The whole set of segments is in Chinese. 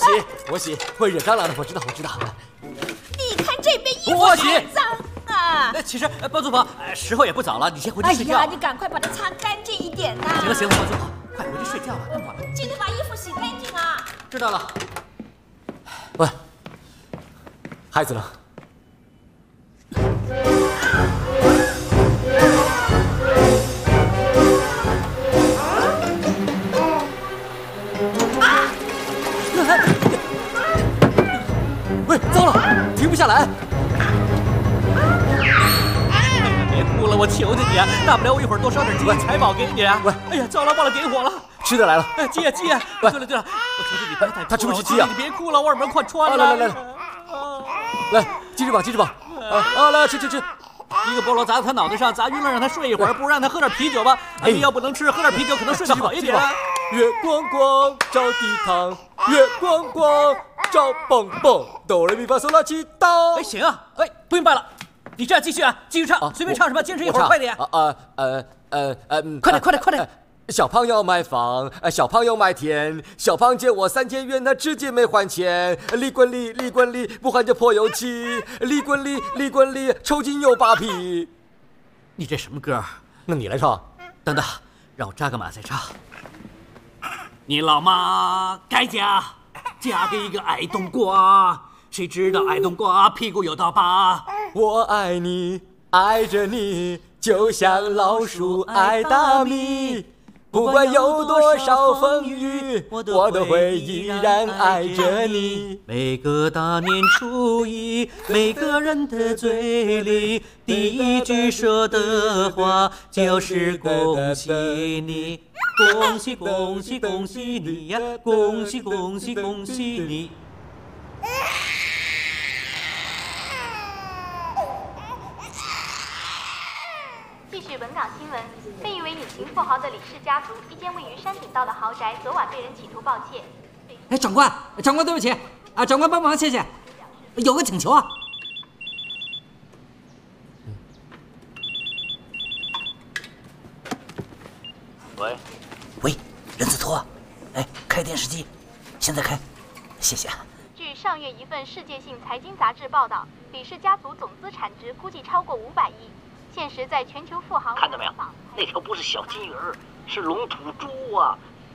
我洗，会惹蟑螂的，我知道。 你看这边衣服我洗太脏啊！ 其实包租婆，时候也不早了，你先回去睡觉。 哎呀，你赶快把它擦干净一点呐！ 行了，包租婆，快回去睡觉吧，那么晚了。 记得把衣服洗干净啊！ 知道了。喂，孩子呢？喂，糟了，停不下来！别哭了，我求求你啊！大不了我一会儿多烧点金银财宝给你啊！喂，哎呀，糟了，忘了点火了。吃的来了，鸡呀！对了，我求求你别太哭了，他吃不起鸡啊！你别哭了，我耳门快穿了。来，鸡翅膀来吃。一个菠萝砸在他脑袋上，砸晕了，让他睡一会儿，不如让他喝点啤酒吧。哎，要不能吃，喝点啤酒可能睡得好一点。月光光照地堂，月光光照蹦蹦，哆来咪发嗦拉西哆。哎，行啊，哎，不用拜了，你这样继续唱，随便唱什么，坚持一会儿，快点。快点。小胖要买房，小胖要买田，小胖借我3000元，他至今没还钱。利滚利，不还就泼油漆。利滚利，抽筋又扒皮。你这什么歌？那你来唱。等等，让我扎个马再唱。你老妈该嫁给一个矮冬瓜，谁知道矮冬瓜屁股有道疤。我爱你，爱着你，就像老鼠爱大米。不管有多少风雨，我都会依然爱着你。每个大年初一，每个人的嘴里第一句说的话就是恭喜你，恭喜你呀，恭喜你。 继续本港新闻，被誉为隐形富豪的李氏家族一间位于山顶道的豪宅，昨晚被人企图盗窃。 哎，长官，对不起啊，长官帮忙，谢谢。有个请求啊。喂，任子图，哎，开电视机，现在开，谢谢。 据上月一份世界性财经杂志报道，李氏家族总资产值估计超过500亿。现实在全球富豪看到没有？那条不是小金鱼儿，是龙吐珠啊！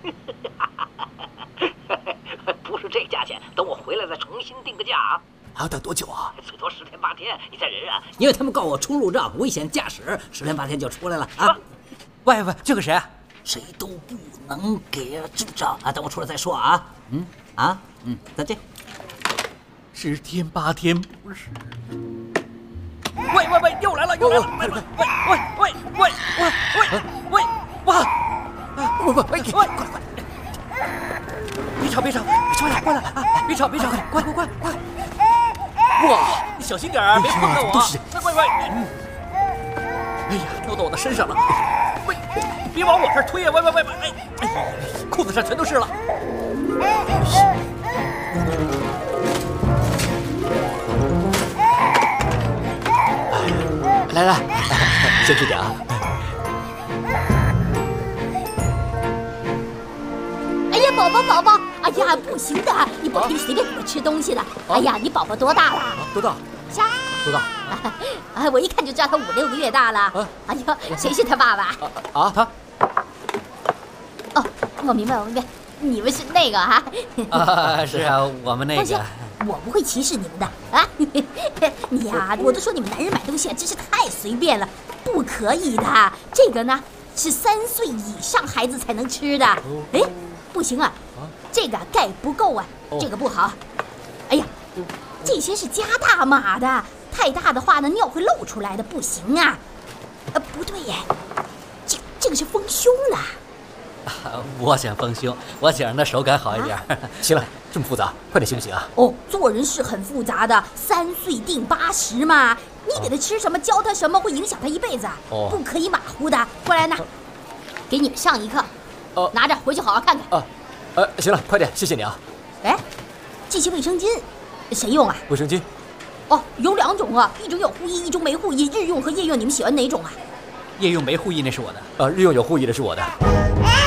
不是这价钱，等我回来再重新定个价啊！ 还要等多久啊？ 最多10天8天，你再忍忍。 因为他们告我冲路障、危险驾驶，10天8天就出来了啊！喂，这个谁啊？谁都不能给智障啊！等我出来再说啊！再见。 10天8天不是。喂，又来了！喂，快！别吵，过来啊！别吵，快！哇，你小心点啊，别碰到我！都是喂！哎呀，掉到我的身上了！喂，别往我这儿推啊！喂！哎，裤子上全都是了。来，先吃点啊！ 哎呀，宝宝，哎呀，不行的，你不可以随便给我吃东西的。哎呀，你宝宝多大了？ 多大？多大？ 啊，我一看就知道他5、6个月大了。哎呦，谁是他爸爸？ 他？ 哦，我明白，你们是那个哈？ 是啊，我们那个。 我不会歧视你们的啊！你呀，我都说你们男人买东西真是太随便了，不可以的。这个呢是3岁以上孩子才能吃的。哎，不行啊，这个钙不够啊，这个不好。哎呀，这些是加大码的，太大的话呢尿会漏出来的，不行啊。不对耶，这个是丰胸了。 我想丰胸，我想让它手感好一点。行了，这么复杂，快点行不行啊？ 做人是很复杂的，3岁定80嘛。你给他吃什么，教他什么，会影响他一辈子，不可以马虎的。过来拿，给你们上一课。拿着回去好好看看。 行了，快点，谢谢你啊。 哎，这些卫生巾谁用啊？ 卫生巾？ 有2种啊，一种有护翼，一种没护翼。日用和夜用，你们喜欢哪种啊？ 夜用没护翼那是我的，日用有护翼的是我的。